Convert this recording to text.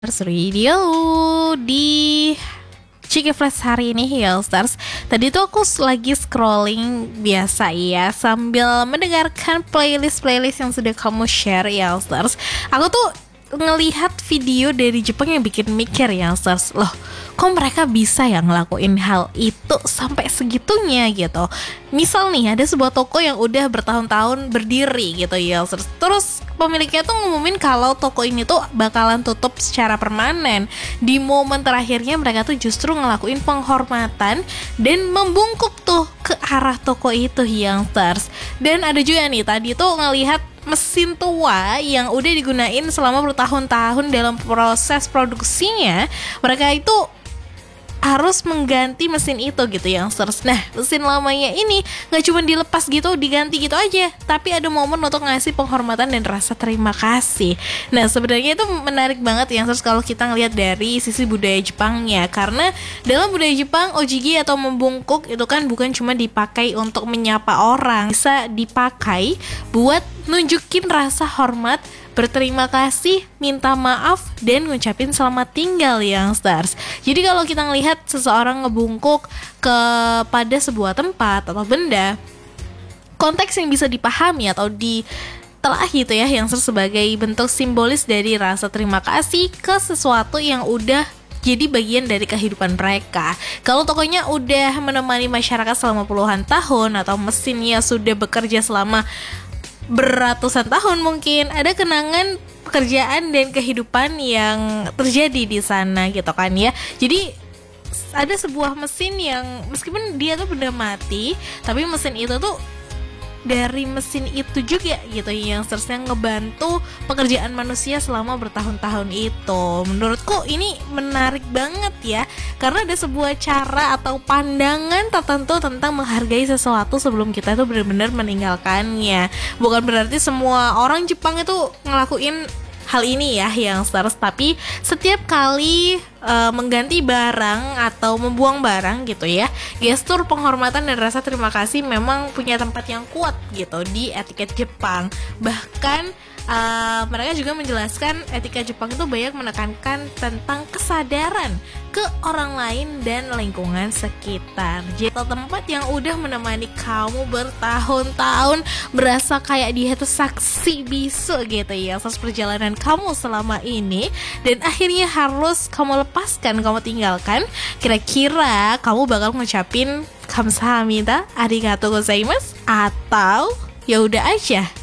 Radio di Chiki Flash hari ini Stars. Tadi tuh aku lagi scrolling biasa ya, sambil mendengarkan playlist yang sudah kamu share Stars. Aku tuh ngelihat video dari Jepang yang bikin mikir Stars. Loh, kok mereka bisa ya ngelakuin hal itu sampai segitunya gitu. Misal nih ada sebuah toko yang udah bertahun-tahun berdiri gitu Stars. Terus pemiliknya tuh ngumumin kalau toko ini tuh bakalan tutup secara permanen. Di momen terakhirnya mereka tuh justru ngelakuin penghormatan dan membungkuk tuh ke arah toko itu Stars. Dan ada juga nih tadi tuh ngelihat mesin tua yang udah digunain selama bertahun-tahun dalam proses produksinya. Mereka itu harus mengganti mesin itu gitu Stars. Nah, mesin lamanya ini gak cuma dilepas gitu, diganti gitu aja, tapi ada momen untuk ngasih penghormatan dan rasa terima kasih. Nah, sebenarnya itu menarik banget Stars kalau kita ngelihat dari sisi budaya Jepangnya. Karena dalam budaya Jepang, ojigi atau membungkuk itu kan bukan cuma dipakai untuk menyapa orang, bisa dipakai buat nunjukin rasa hormat, berterima kasih, minta maaf, dan ngucapin selamat tinggal Stars. Jadi kalau kita ngelihat seseorang ngebungkuk kepada sebuah tempat atau benda, konteks yang bisa dipahami atau ditelah gitu Stars sebagai bentuk simbolis dari rasa terima kasih ke sesuatu yang udah jadi bagian dari kehidupan mereka. Kalau tokonya udah menemani masyarakat selama puluhan tahun atau mesinnya sudah bekerja selama beratusan tahun, mungkin ada kenangan pekerjaan dan kehidupan yang terjadi di sana gitu kan ya. Jadi ada sebuah mesin yang meskipun dia tuh benda mati, tapi mesin itu tuh dari mesin itu juga gitu yang seharusnya ngebantu pekerjaan manusia selama bertahun-tahun itu. Menurutku ini menarik banget ya, karena ada sebuah cara atau pandangan tertentu tentang menghargai sesuatu sebelum kita itu benar-benar meninggalkannya. Bukan berarti semua orang Jepang itu ngelakuin hal ini Stars, tapi setiap kali mengganti barang atau membuang barang gitu gestur penghormatan dan rasa terima kasih memang punya tempat yang kuat gitu di etiket Jepang. Bahkan mereka juga menjelaskan etika Jepang itu banyak menekankan tentang kesadaran ke orang lain dan lingkungan sekitar. Jadi tempat yang udah menemani kamu bertahun-tahun, berasa kayak dia itu saksi bisu gitu atas perjalanan kamu selama ini, dan akhirnya harus kamu lepaskan, kamu tinggalkan. Kira-kira kamu bakal ngucapin kamsahamnida, arigatou gozaimasu, atau ya udah aja